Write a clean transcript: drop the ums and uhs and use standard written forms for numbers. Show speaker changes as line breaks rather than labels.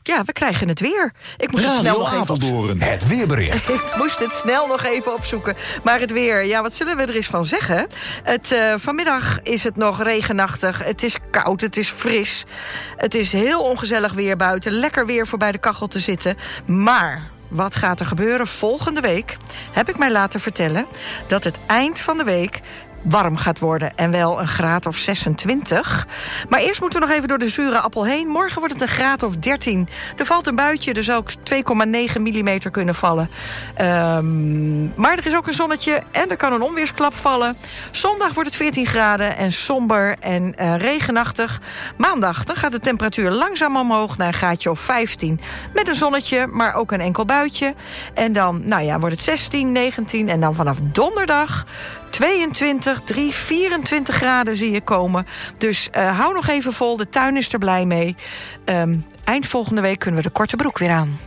Ja, we krijgen het weer. Ik moest het snel
Radio
nog even
Apeldoorn, het weerbericht.
Ik moest het snel nog even opzoeken. Maar het weer, ja, wat zullen we er eens van zeggen? Vanmiddag is het nog regenachtig. Het is koud, het is fris. Het is heel ongezellig weer buiten. Lekker weer voor bij de kachel te zitten. Maar wat gaat er gebeuren volgende week? Heb ik mij laten vertellen dat het eind van de week warm gaat worden. En wel een graad of 26. Maar eerst moeten we nog even door de zure appel heen. Morgen wordt het een graad of 13. Er valt een buitje, er zou ook 2,9 millimeter kunnen vallen. Maar er is ook een zonnetje en er kan een onweersklap vallen. Zondag wordt het 14 graden en somber en regenachtig. Maandag dan gaat de temperatuur langzaam omhoog naar een graadje of 15. Met een zonnetje, maar ook een enkel buitje. En dan wordt het 16, 19 en dan vanaf donderdag 22, 3, 24 graden zie je komen. Dus hou nog even vol, de tuin is er blij mee. Eind volgende week kunnen we de korte broek weer aan.